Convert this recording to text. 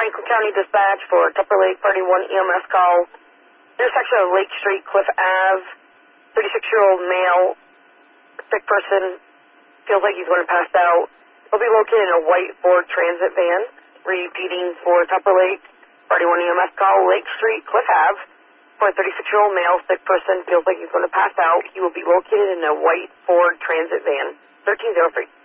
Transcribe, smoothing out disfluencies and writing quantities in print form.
Franklin County Dispatch for Tupper Lake, Party 1 EMS call. Intersection of Lake Street, Cliff Ave. 36-year-old male, sick person, feels like he's going to pass out. He'll be located in a white Ford Transit van. Repeating for Tupper Lake, Party 1 EMS call, Lake Street, Cliff Ave. For a 36-year-old male, sick person, feels like he's going to pass out. He will be located in a white Ford Transit van. 1303.